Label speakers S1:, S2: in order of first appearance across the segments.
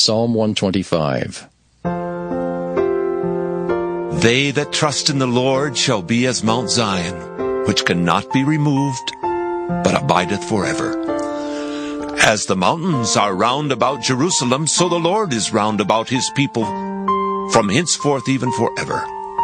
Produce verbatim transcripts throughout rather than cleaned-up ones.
S1: Psalm one twenty-five.
S2: They that trust in the Lord shall be as Mount Zion, which cannot be removed, but abideth forever. As the mountains are round about Jerusalem, so the Lord is round about his people, from henceforth even forever.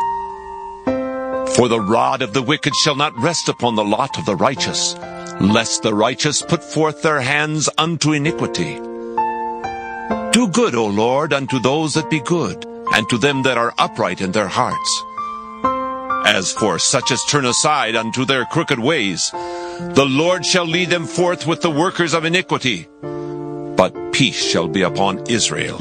S2: For the rod of the wicked shall not rest upon the lot of the righteous, lest the righteous put forth their hands unto iniquity. Do good, O Lord, unto those that be good, and to them that are upright in their hearts. As for such as turn aside unto their crooked ways, the Lord shall lead them forth with the workers of iniquity, but peace shall be upon Israel.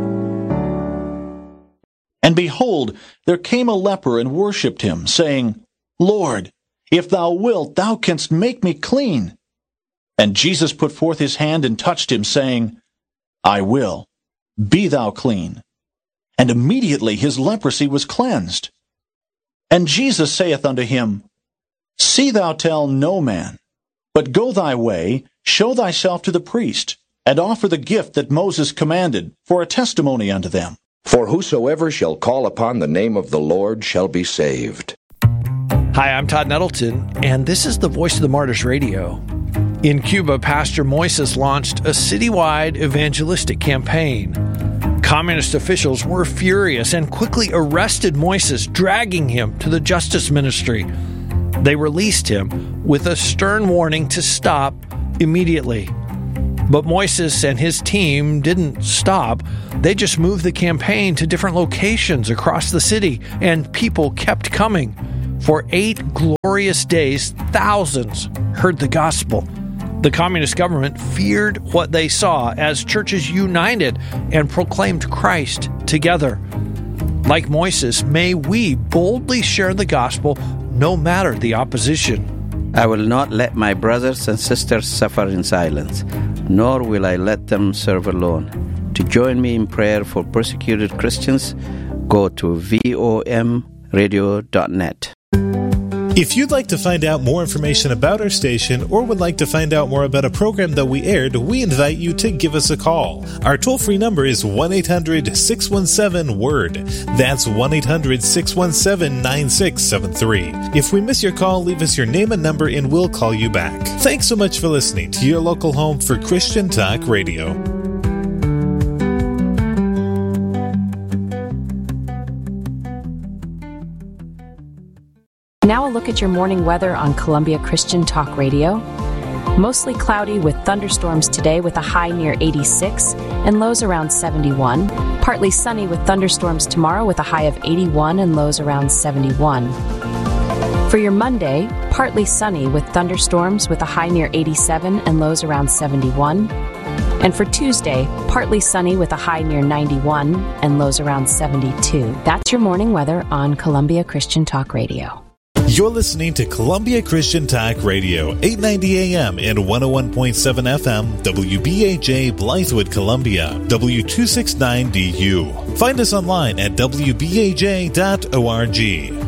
S3: And behold, there came a leper and worshipped him, saying, Lord, if thou wilt, thou canst make me clean. And Jesus put forth his hand and touched him, saying, I will, be thou clean. And immediately his leprosy was cleansed. And Jesus saith unto him, See thou tell no man, but go thy way, show thyself to the priest, and offer the gift that Moses commanded, for a testimony unto them.
S4: For whosoever shall call upon the name of the Lord shall be saved.
S5: Hi, I'm Todd Nettleton, and this is the Voice of the Martyrs Radio. In Cuba, Pastor Moises launched a citywide evangelistic campaign. Communist officials were furious and quickly arrested Moises, dragging him to the Justice Ministry. They released him with a stern warning to stop immediately. But Moises and his team didn't stop. They just moved the campaign to different locations across the city, and people kept coming. For eight glorious days, thousands heard the gospel. The communist government feared what they saw as churches united and proclaimed Christ together. Like Moises, may we boldly share the gospel no matter the opposition.
S6: I will not let my brothers and sisters suffer in silence, nor will I let them serve alone. To join me in prayer for persecuted Christians, go to vom radio dot net.
S7: If you'd like to find out more information about our station or would like to find out more about a program that we aired, we invite you to give us a call. Our toll-free number is one eight hundred six one seven word. That's one eight hundred six one seven nine six seven three. If we miss your call, leave us your name and number and we'll call you back. Thanks so much for listening to your local home for Christian Talk Radio.
S8: Now a look at your morning weather on Columbia Christian Talk Radio. Mostly cloudy with thunderstorms today with a high near eighty-six and lows around seventy-one. Partly sunny with thunderstorms tomorrow with a high of eighty-one and lows around seventy-one. For your Monday, partly sunny with thunderstorms with a high near eighty-seven and lows around seventy-one. And for Tuesday, partly sunny with a high near ninety-one and lows around seventy-two. That's your morning weather on Columbia Christian Talk Radio.
S7: You're listening to Columbia Christian Talk Radio, eight ninety A M and one oh one point seven F M, W B H A Blythewood, Columbia, W two sixty-nine D U. Find us online at W B H A dot org.